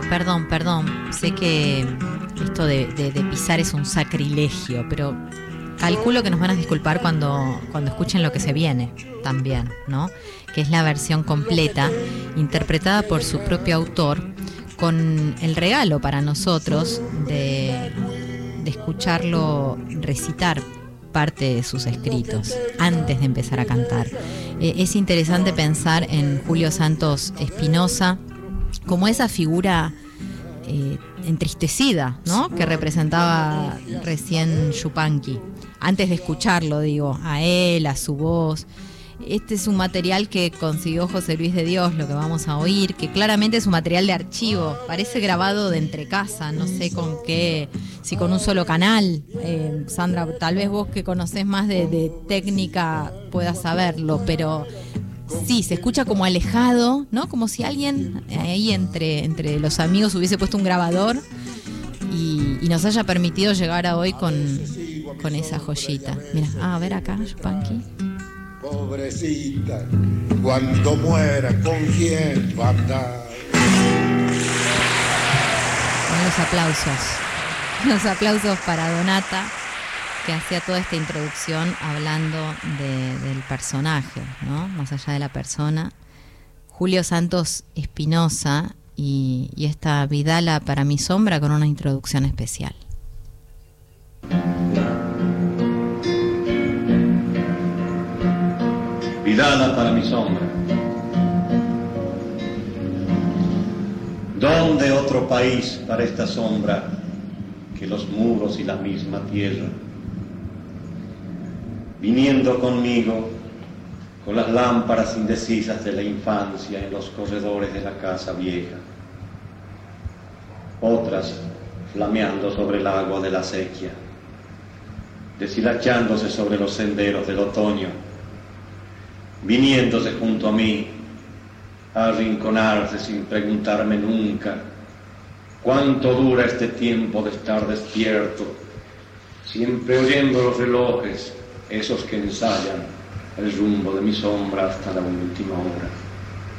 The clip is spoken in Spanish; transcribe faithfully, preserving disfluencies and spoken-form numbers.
perdón, perdón. Sé que esto de, de, de pisar es un sacrilegio, pero calculo que nos van a disculpar cuando, cuando escuchen lo que se viene también, ¿no? Que es la versión completa, interpretada por su propio autor, con el regalo para nosotros de, de escucharlo recitar parte de sus escritos antes de empezar a cantar. Eh, es interesante pensar en Julio Santos Espinosa como esa figura eh, entristecida, ¿no?, que representaba recién Yupanqui. Antes de escucharlo, digo, a él, a su voz. Este es un material que consiguió José Luis de Dios, lo que vamos a oír, que claramente es un material de archivo, parece grabado de entrecasa, no sé con qué, si con un solo canal. Eh, Sandra, tal vez vos que conocés más de, de técnica puedas saberlo, pero sí, se escucha como alejado, ¿no? Como si alguien ahí entre, entre los amigos hubiese puesto un grabador y, y nos haya permitido llegar a hoy con, con esa joyita. Mira, ah, a ver acá, Yupanqui. Pobrecita, cuando muera, ¿con quién va a andar? Con los aplausos, los aplausos para Donata, que hacía toda esta introducción hablando de, del personaje, ¿no? Más allá de la persona. Julio Santos Espinosa y, y esta Vidala para mi sombra con una introducción especial. Vidala para mi sombra. ¿Dónde otro país para esta sombra que los muros y la misma tierra? Viniendo conmigo con las lámparas indecisas de la infancia en los corredores de la casa vieja, otras flameando sobre el agua de la acequia, deshilachándose sobre los senderos del otoño, viniéndose junto a mí a arrinconarse sin preguntarme nunca cuánto dura este tiempo de estar despierto, siempre oyendo los relojes, esos que ensayan el rumbo de mi sombra hasta la última hora.